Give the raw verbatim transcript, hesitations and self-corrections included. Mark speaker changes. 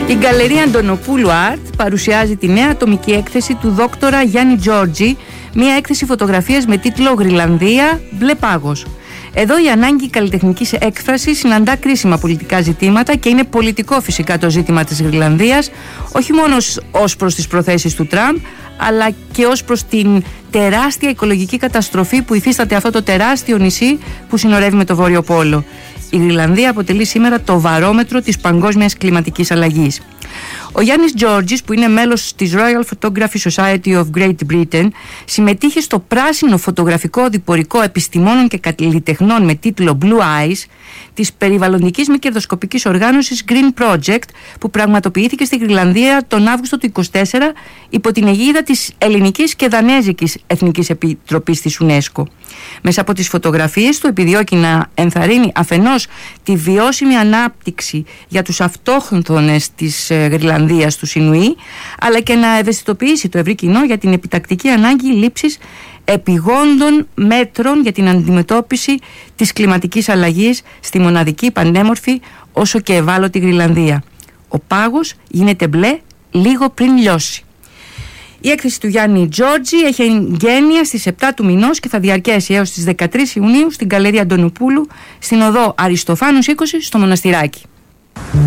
Speaker 1: Η Γκαλερία Αντωνοπούλου Art παρουσιάζει τη νέα ατομική έκθεση του δόκτορα Γιάννη Τζόρτζη, μια έκθεση φωτογραφίας με τίτλο «Γροιλανδία, μπλε πάγος». Εδώ η ανάγκη καλλιτεχνικής έκφρασης συναντά κρίσιμα πολιτικά ζητήματα και είναι πολιτικό φυσικά το ζήτημα της Γροιλανδίας, όχι μόνο ως προς τις προθέσεις του Τραμπ, αλλά και ως προς την τεράστια οικολογική καταστροφή που υφίσταται αυτό το τεράστιο νησί που συνορεύει με το Βόρειο Πόλο. Η Γροιλανδία αποτελεί σήμερα το βαρόμετρο της παγκόσμιας κλιματικής αλλαγής. Ο Γιάννης Τζόρτζης, που είναι μέλος της Royal Photography Society of Great Britain, συμμετείχε στο πράσινο φωτογραφικό διπορικό επιστημόνων και καλλιτεχνών με τίτλο Blue Eyes της περιβαλλοντικής μη κερδοσκοπικής οργάνωσης Green Project, που πραγματοποιήθηκε στη Γροιλανδία τον Αύγουστο του είκοσι τέσσερα υπό την αιγίδα της Ελληνικής και Δανέζικης Εθνικής Επιτροπής της UNESCO. Μέσα από τις φωτογραφίες του επιδιώκει να ενθαρρύνει αφενός τη βιώσιμη ανάπτυξη για τους αυτόχθονες της Γροιλανδίας, του Ινουί, αλλά και να ευαισθητοποιήσει το ευρύ κοινό για την επιτακτική ανάγκη λήψης επιγόντων μέτρων για την αντιμετώπιση της κλιματικής αλλαγής στη μοναδική, πανέμορφη όσο και ευάλωτη Γροιλανδία. Ο πάγος γίνεται μπλε λίγο πριν λιώσει. Η έκθεση του Γιάννη Τζόρτζη έχει εγγένεια στις επτά του μηνός και θα διαρκέσει έως τις δεκατρείς Ιουνίου στην Γκαλερία Αντωνοπούλου, στην οδό Αριστοφάνους είκοσι στο Μοναστηράκι.